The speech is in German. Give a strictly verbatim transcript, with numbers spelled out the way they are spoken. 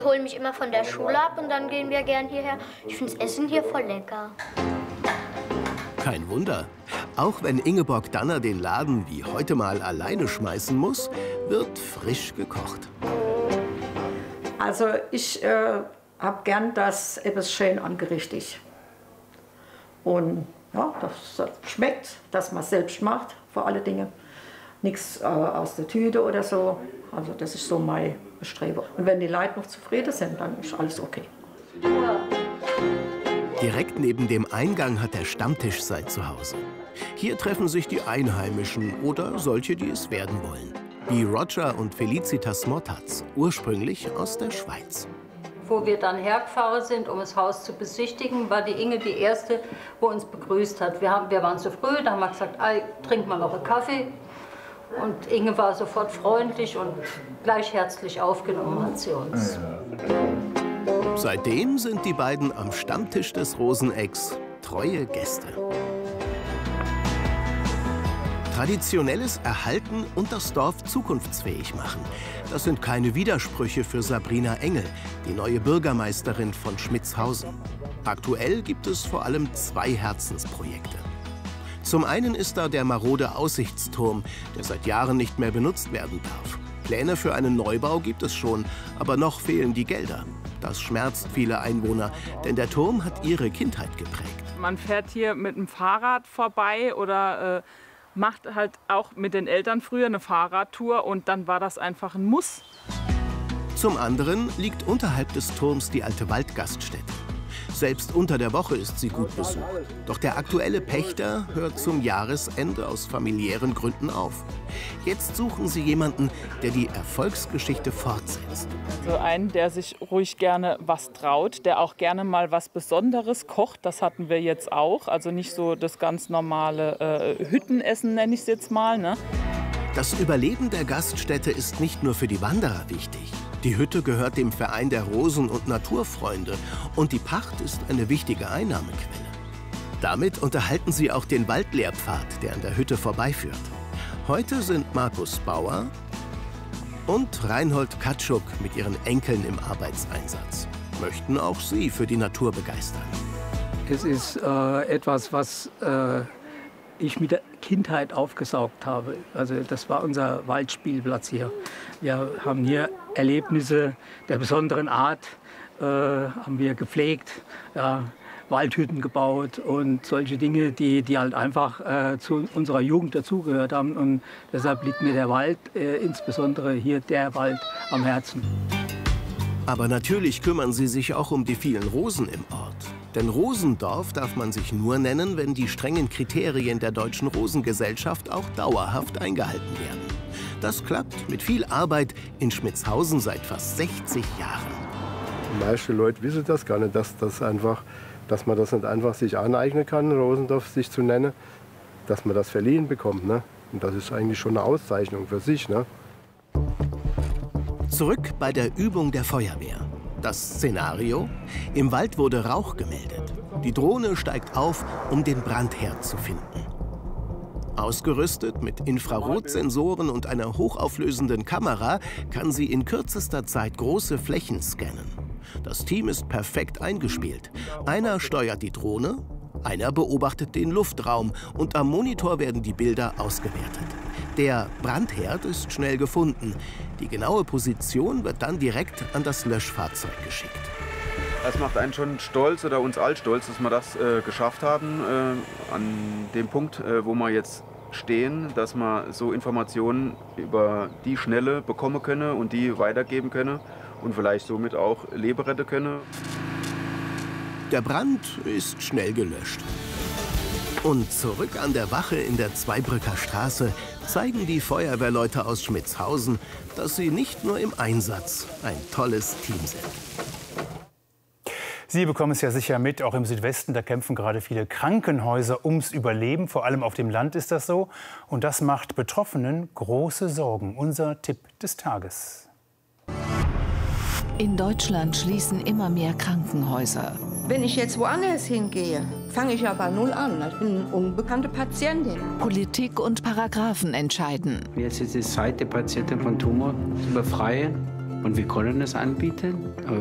Ich hole mich immer von der Schule ab und dann gehen wir gern hierher. Ich finde das Essen hier voll lecker. Kein Wunder. Auch wenn Ingeborg Danner den Laden wie heute mal alleine schmeißen muss, wird frisch gekocht. Also ich äh, habe gern, dass etwas schön angerichtet ist. Und ja, das schmeckt, dass man es selbst macht, vor allen Dingen. Nichts äh, aus der Tüte oder so. Also das ist so mein Bestreben. Und wenn die Leute noch zufrieden sind, dann ist alles okay. Direkt neben dem Eingang hat der Stammtisch sein Zuhause. Hier treffen sich die Einheimischen oder solche, die es werden wollen. Wie Roger und Felicitas Mottatz, ursprünglich aus der Schweiz. Wo wir dann hergefahren sind, um das Haus zu besichtigen, war die Inge die Erste, wo uns begrüßt hat. Wir, haben, wir waren zu früh, da haben wir gesagt, trink mal noch einen Kaffee. Und Inge war sofort freundlich und gleich herzlich aufgenommen hat sie uns. Seitdem sind die beiden am Stammtisch des Rosenecks treue Gäste. Traditionelles erhalten und das Dorf zukunftsfähig machen. Das sind keine Widersprüche für Sabrina Engel, die neue Bürgermeisterin von Schmitzhausen. Aktuell gibt es vor allem zwei Herzensprojekte. Zum einen ist da der marode Aussichtsturm, der seit Jahren nicht mehr benutzt werden darf. Pläne für einen Neubau gibt es schon, aber noch fehlen die Gelder. Das schmerzt viele Einwohner, denn der Turm hat ihre Kindheit geprägt. Man fährt hier mit dem Fahrrad vorbei oder äh, macht halt auch mit den Eltern früher eine Fahrradtour und dann war das einfach ein Muss. Zum anderen liegt unterhalb des Turms die alte Waldgaststätte. Selbst unter der Woche ist sie gut besucht. Doch der aktuelle Pächter hört zum Jahresende aus familiären Gründen auf. Jetzt suchen sie jemanden, der die Erfolgsgeschichte fortsetzt. Also einen, der sich ruhig gerne was traut, der auch gerne mal was Besonderes kocht. Das hatten wir jetzt auch. Also nicht so das ganz normale äh, Hüttenessen, nenne ich es jetzt mal, ne? Das Überleben der Gaststätte ist nicht nur für die Wanderer wichtig. Die Hütte gehört dem Verein der Rosen- und Naturfreunde und die Pacht ist eine wichtige Einnahmequelle. Damit unterhalten sie auch den Waldlehrpfad, der an der Hütte vorbeiführt. Heute sind Markus Bauer und Reinhold Katschuk mit ihren Enkeln im Arbeitseinsatz. Möchten auch sie für die Natur begeistern. Es ist äh, etwas, was äh, ich mit der Kindheit aufgesaugt habe. Also das war unser Waldspielplatz hier. Wir haben hier Erlebnisse der besonderen Art, äh, haben wir gepflegt, ja, Waldhütten gebaut und solche Dinge, die, die halt einfach äh, zu unserer Jugend dazugehört haben. Und deshalb liegt mir der Wald, äh, insbesondere hier der Wald, am Herzen. Aber natürlich kümmern sie sich auch um die vielen Rosen im Ort. Denn Rosendorf darf man sich nur nennen, wenn die strengen Kriterien der Deutschen Rosengesellschaft auch dauerhaft eingehalten werden. Das klappt mit viel Arbeit in Schmitzhausen seit fast sechzig Jahren. Die meisten Leute wissen das gar nicht, dass, das einfach, dass man das nicht einfach sich aneignen kann, Rosendorf sich zu nennen, dass man das verliehen bekommt. Ne? Und das ist eigentlich schon eine Auszeichnung für sich. Ne? Zurück bei der Übung der Feuerwehr. Das Szenario? Im Wald wurde Rauch gemeldet. Die Drohne steigt auf, um den Brandherd zu finden. Ausgerüstet mit Infrarotsensoren und einer hochauflösenden Kamera kann sie in kürzester Zeit große Flächen scannen. Das Team ist perfekt eingespielt. Einer steuert die Drohne, einer beobachtet den Luftraum und am Monitor werden die Bilder ausgewertet. Der Brandherd ist schnell gefunden. Die genaue Position wird dann direkt an das Löschfahrzeug geschickt. Das macht einen schon stolz oder uns all stolz, dass wir das äh, geschafft haben, äh, an dem Punkt, äh, wo wir jetzt stehen, dass wir so Informationen über die Schnelle bekommen können und die weitergeben können und vielleicht somit auch Leben retten können. Der Brand ist schnell gelöscht. Und zurück an der Wache in der Zweibrücker Straße zeigen die Feuerwehrleute aus Schmitzhausen, dass sie nicht nur im Einsatz ein tolles Team sind. Sie bekommen es ja sicher mit, auch im Südwesten, da kämpfen gerade viele Krankenhäuser ums Überleben. Vor allem auf dem Land ist das so. Und das macht Betroffenen große Sorgen. Unser Tipp des Tages. In Deutschland schließen immer mehr Krankenhäuser. Wenn ich jetzt woanders hingehe, fange ich ja bei Null an. Ich bin eine unbekannte Patientin. Politik und Paragraphen entscheiden. Jetzt ist es Zeit, die Patientin von Tumor zu befreien. Und wir können es anbieten.